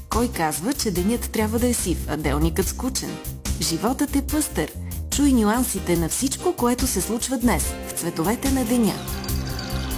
Кой казва, че денят трябва да е сив, а делникът скучен? Животът е пъстър. Чуй нюансите на всичко, което се случва днес в цветовете на деня.